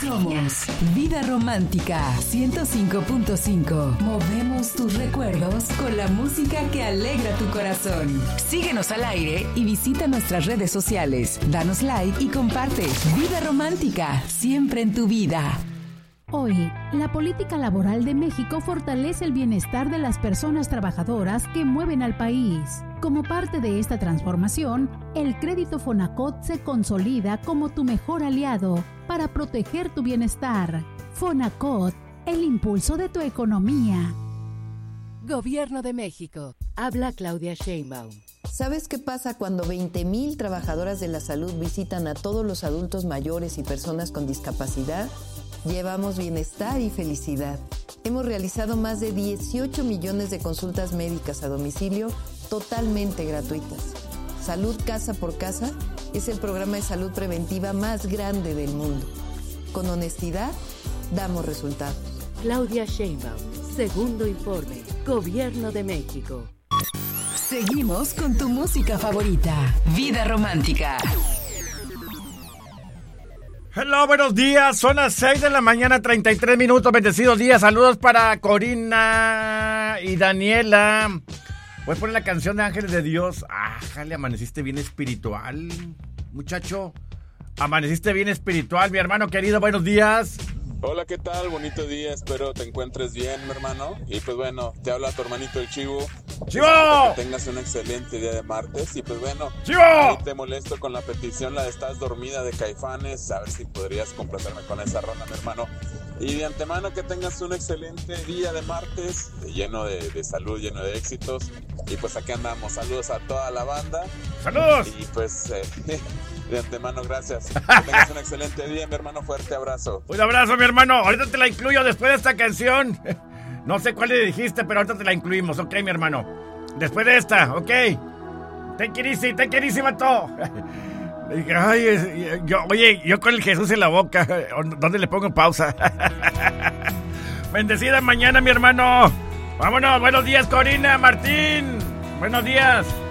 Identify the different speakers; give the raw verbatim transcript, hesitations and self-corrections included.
Speaker 1: Somos Vida Romántica ciento cinco punto cinco. Movemos tus recuerdos con la música que alegra tu corazón. Síguenos al aire y visita nuestras redes sociales. Danos like y comparte. Vida Romántica, siempre en tu vida.
Speaker 2: Hoy, la política laboral de México fortalece el bienestar de las personas trabajadoras que mueven al país. Como parte de esta transformación, el crédito Fonacot se consolida como tu mejor aliado para proteger tu bienestar. Fonacot, el impulso de tu economía.
Speaker 3: Gobierno de México. Habla Claudia Sheinbaum.
Speaker 4: ¿Sabes qué pasa cuando veinte mil trabajadoras de la salud visitan a todos los adultos mayores y personas con discapacidad? Llevamos bienestar y felicidad. Hemos realizado más de dieciocho millones de consultas médicas a domicilio totalmente gratuitas. Salud Casa por Casa es el programa de salud preventiva más grande del mundo. Con honestidad, damos resultados.
Speaker 3: Claudia Sheinbaum, segundo informe, Gobierno de México.
Speaker 1: Seguimos con tu música favorita, Vida Romántica.
Speaker 5: Hello, buenos días, son las seis de la mañana, treinta y tres minutos, bendecidos días, saludos para Corina y Daniela. Voy a poner la canción de Ángeles de Dios. Ah, jale, amaneciste bien espiritual, muchacho, amaneciste bien espiritual, mi hermano querido, buenos días.
Speaker 6: Hola, ¿qué tal? Bonito día, espero te encuentres bien, mi hermano. Y pues bueno, te habla tu hermanito el Chivo.
Speaker 5: ¡Chivo!
Speaker 6: Que tengas un excelente día de martes. Y pues bueno,
Speaker 5: ¡Chivo!
Speaker 6: ahí te molesto con la petición, la de Estás Dormida de Caifanes. A ver si podrías complacerme con esa ronda, mi hermano. Y de antemano que tengas un excelente día de martes, lleno de, de salud, lleno de éxitos. Y pues aquí andamos, saludos a toda la banda.
Speaker 5: ¡Saludos!
Speaker 6: Y pues... Eh, de antemano, gracias. Que tengas un excelente día, mi hermano. Fuerte abrazo.
Speaker 5: Un abrazo, mi hermano. Ahorita te la incluyo después de esta canción. No sé cuál le dijiste, pero ahorita te la incluimos, ok, mi hermano. Después de esta, ok. Take it easy, take it easy, vato. Ay, yo, oye, yo con el Jesús en la boca. ¿Dónde le pongo pausa? Bendecida mañana, mi hermano. Vámonos, buenos días, Corina, Martín. Buenos días.